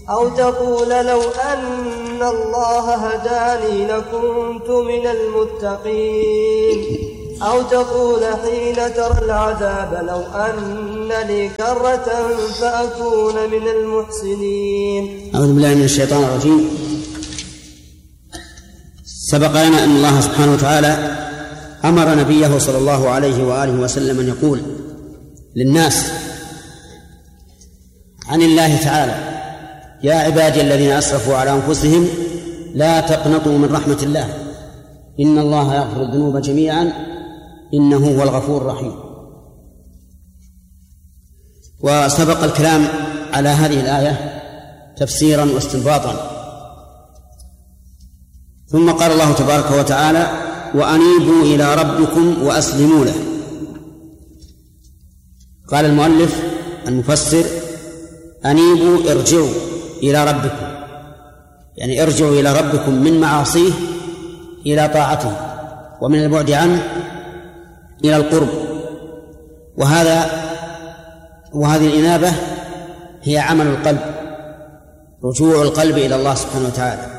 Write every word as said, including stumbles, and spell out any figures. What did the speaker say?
أو تقول لو أن الله هداني لكنت من المتقين، أو تقول حين ترى العذاب لو أن لي كرة فأكون من المحسنين. أعوذ بالله من الشيطان الرجيم. سبق لنا أن الله سبحانه وتعالى أمر نبيه صلى الله عليه وآله وسلم أن يقول للناس عن الله تعالى: يا عبادي الذين أسرفوا على أنفسهم لا تقنطوا من رحمة الله إن الله يغفر الذنوب جميعا إنه هو الغفور الرحيم. وسبق الكلام على هذه الآية تفسيرا واستنباطا. ثم قال الله تبارك وتعالى: وأنيبوا إلى ربكم وأسلموا له. قال المؤلف المفسر: أنيبوا ارجعوا إلى ربكم، يعني ارجعوا إلى ربكم من معاصيه إلى طاعته، ومن البعد عنه إلى القرب. وهذا وهذه الإنابة هي عمل القلب، رجوع القلب إلى الله سبحانه وتعالى.